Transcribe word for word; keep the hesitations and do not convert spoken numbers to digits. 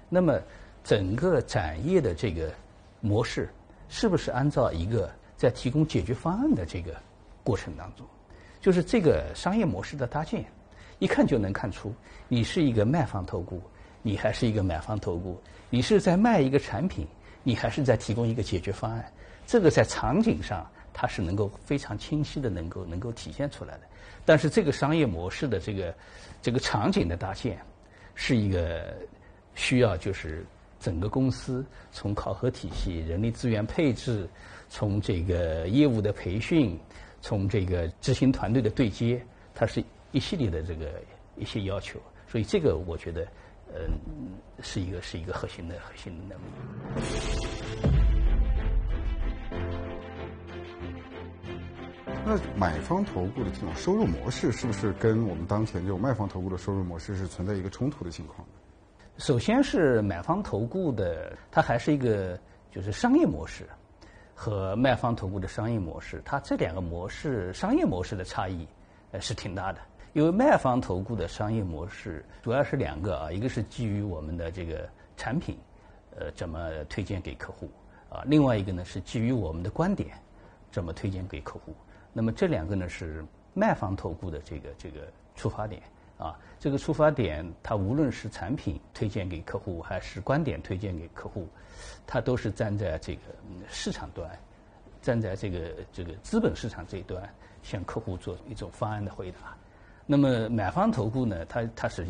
那么整个展业的这个模式，是不是按照一个在提供解决方案的这个过程当中，就是这个商业模式的搭建，一看就能看出你是一个卖方投顾，你还是一个买方投顾，你是在卖一个产品，你还是在提供一个解决方案。这个在场景上它是能够非常清晰的能够能够体现出来的。但是这个商业模式的这个这个场景的搭建，是一个需要就是整个公司从考核体系、人力资源配置，从这个业务的培训，从这个执行团队的对接，它是一系列的这个一些要求。所以这个我觉得，呃，是一个是一个核心的核心的能力。 那买方投顾的这种收入模式，是不是跟我们当前这种卖方投顾的收入模式是存在一个冲突的情况？ 首先是买方投顾的，它还是一个就是商业模式，和卖方投顾的商业模式，它这两个模式商业模式的差异，呃是挺大的。因为卖方投顾的商业模式主要是两个啊，一个是基于我们的这个产品，呃怎么推荐给客户啊，另外一个呢是基于我们的观点，怎么推荐给客户。那么这两个呢是卖方投顾的这个这个出发点啊，这个出发点它无论是产品推荐给客户，还是观点推荐给客户，它都是站在这个市场端，站在这个这个资本市场这一端，向客户做一种方案的回答。那么买方投顾呢，它它是